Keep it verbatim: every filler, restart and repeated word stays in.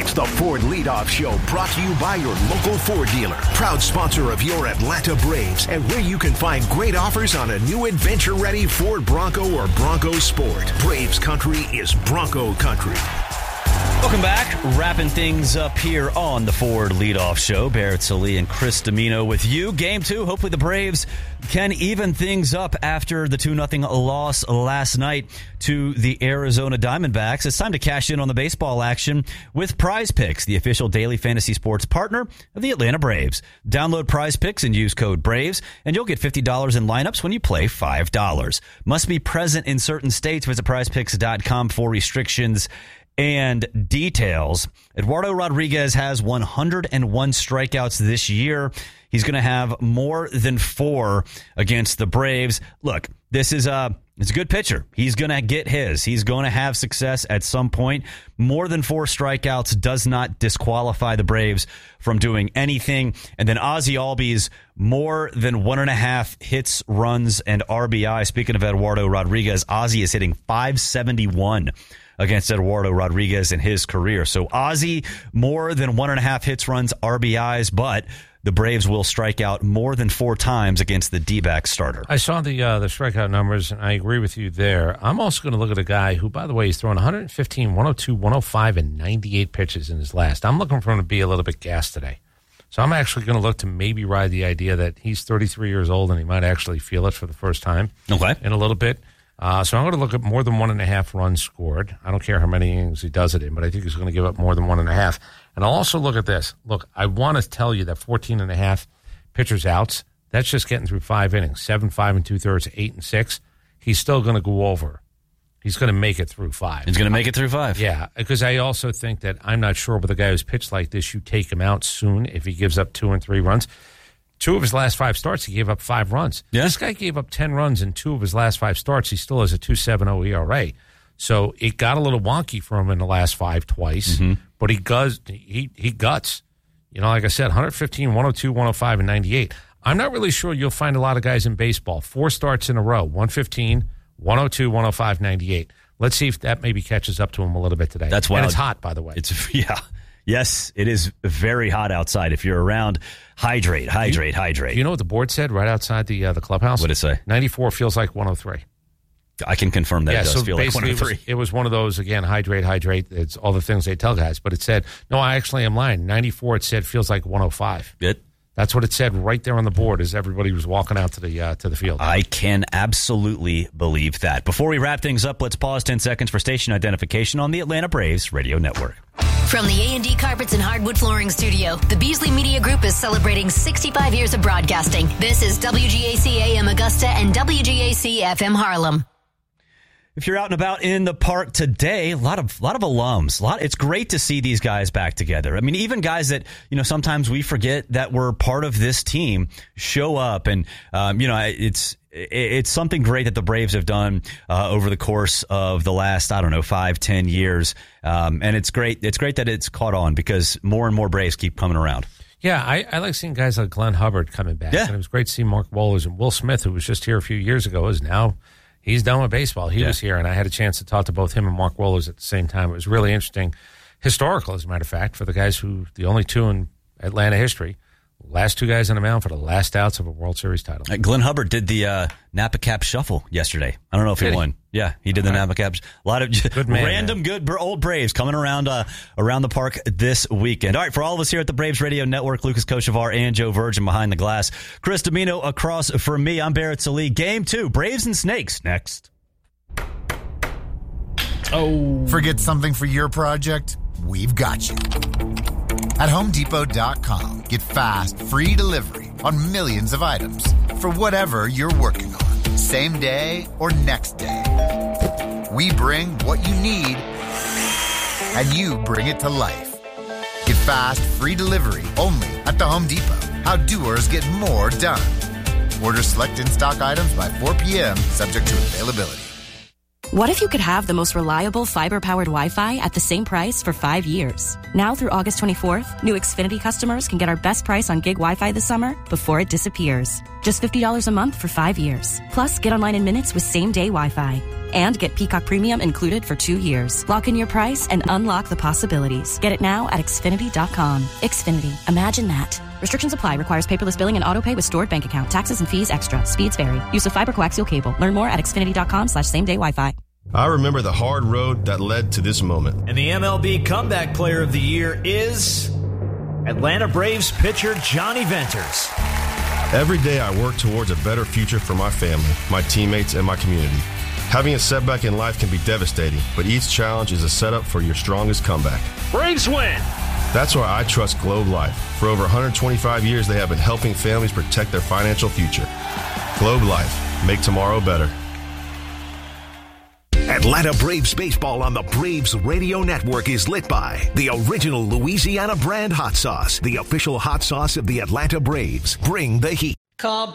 It's the Ford Leadoff Show, brought to you by your local Ford dealer. Proud sponsor of your Atlanta Braves, and where you can find great offers on a new adventure-ready Ford Bronco or Bronco Sport. Braves country is Bronco country. Welcome back. Wrapping things up here on the Ford Leadoff Show. Barrett Sallee and Chris Domino with you. Game two. Hopefully the Braves can even things up after the two nothing loss last night to the Arizona Diamondbacks. It's time to cash in on the baseball action with Prize Picks, the official daily fantasy sports partner of the Atlanta Braves. Download Prize Picks and use code BRAVES, and you'll get fifty dollars in lineups when you play five dollars. Must be present in certain states. Visit prize picks dot com for restrictions and details. Eduardo Rodriguez has one hundred one strikeouts this year. He's going to have more than four against the Braves. Look, this is a, it's a good pitcher. He's going to get his. He's going to have success at some point. More than four strikeouts does not disqualify the Braves from doing anything. And then Ozzie Albies, more than one and a half hits, runs, and R B I. Speaking of Eduardo Rodriguez, Ozzie is hitting five seventy-one against Eduardo Rodriguez in his career. So Ozzie, more than one and a half hits, runs, R B Is, but the Braves will strike out more than four times against the D-back starter. I saw the uh, the strikeout numbers, and I agree with you there. I'm also going to look at a guy who, by the way, he's thrown one fifteen, one oh two, one oh five, and ninety-eight pitches in his last. I'm looking for him to be a little bit gassed today. So I'm actually going to look to maybe ride the idea that he's thirty-three years old and he might actually feel it for the first time okay. in a little bit. Uh, so I'm going to look at more than one and a half runs scored. I don't care how many innings he does it in, but I think he's going to give up more than one and a half. And I'll also look at this. Look, I want to tell you that fourteen and a half pitchers outs, that's just getting through five innings, seven, five and two thirds, eight and six. He's still going to go over. He's going to make it through five. He's going to make it through five. Yeah, because I also think that I'm not sure with a guy who's pitched like this, you take him out soon if he gives up two and three runs. Two of his last five starts, he gave up five runs. Yeah. This guy gave up ten runs in two of his last five starts. He still has a two point seven oh E R A. So it got a little wonky for him in the last five twice, mm-hmm. but he guts. He, he guts. You know, like I said, one fifteen, one oh two, one oh five, and ninety-eight. I'm not really sure you'll find a lot of guys in baseball. Four starts in a row, one fifteen, one oh two, one oh five, ninety-eight. Let's see if that maybe catches up to him a little bit today. That's wild. And it's hot, by the way. It's yeah. Yes, it is very hot outside. If you're around, hydrate, hydrate, you, hydrate. You know what the board said right outside the uh, the clubhouse? What did it say? ninety-four feels like one oh three. I can confirm that yeah, it does so feel like one oh three. It was, it was one of those, again, hydrate, hydrate. It's all the things they tell guys. But it said, no, I actually am lying. ninety-four, it said, feels like one oh five. It. That's what it said right there on the board as everybody was walking out to the uh, to the field. I can absolutely believe that. Before we wrap things up, let's pause ten seconds for station identification on the Atlanta Braves Radio Network. From the A and D Carpets and Hardwood Flooring Studio, the Beasley Media Group is celebrating sixty-five years of broadcasting. This is W G A C A M Augusta and W G A C F M Harlem. If you're out and about in the park today, a lot of lot of alums. A lot. It's great to see these guys back together. I mean, even guys that, you know, sometimes we forget that were part of this team show up, and um, you know, it's it's something great that the Braves have done uh, over the course of the last, I don't know, five, ten years, um, and it's great. It's great that it's caught on because more and more Braves keep coming around. Yeah, I, I like seeing guys like Glenn Hubbard coming back, yeah. and it was great to see Mark Wohlers and Will Smith, who was just here a few years ago, is now. He's done with baseball. He yeah. was here, and I had a chance to talk to both him and Mark Wohlers at the same time. It was really interesting, historical, as a matter of fact, for the guys who, the only two in Atlanta history, last two guys on the mound for the last outs of a World Series title. Uh, Glenn Hubbard did the uh, Napa Cap Shuffle yesterday. I don't know if he, he won. Yeah, he did the right. Napa Cap. A lot of good man, random man. good old Braves coming around uh, around the park this weekend. All right, for all of us here at the Braves Radio Network, Lucas Kochevar and Joe Virgin behind the glass. Chris Domino across from me. I'm Barrett Sallee. Game two, Braves and Snakes next. Oh. Forget something for your project? We've got you. At Home Depot dot com, get fast, free delivery on millions of items for whatever you're working on, same day or next day. We bring what you need, and you bring it to life. Get fast, free delivery only at the Home Depot. How doers get more done. Order select in-stock items by four p.m., subject to availability. What if you could have the most reliable fiber-powered Wi-Fi at the same price for five years? Now through August twenty-fourth, new Xfinity customers can get our best price on gig Wi-Fi this summer before it disappears. Just fifty dollars a month for five years. Plus, get online in minutes with same-day Wi-Fi. And get Peacock Premium included for two years. Lock in your price and unlock the possibilities. Get it now at Xfinity dot com. Xfinity. Imagine that. Restrictions apply. Requires paperless billing and autopay with stored bank account. Taxes and fees extra. Speeds vary. Use of fiber coaxial cable. Learn more at Xfinity dot com slash same day Wi-Fi. I remember the hard road that led to this moment. And the M L B Comeback Player of the Year is Atlanta Braves pitcher Johnny Venters. Every day I work towards a better future for my family, my teammates, and my community. Having a setback in life can be devastating, but each challenge is a setup for your strongest comeback. Braves win! That's why I trust Globe Life. For over one hundred twenty-five years, they have been helping families protect their financial future. Globe Life. Make tomorrow better. Atlanta Braves baseball on the Braves Radio Network is lit by the original Louisiana brand hot sauce, the official hot sauce of the Atlanta Braves. Bring the heat. Call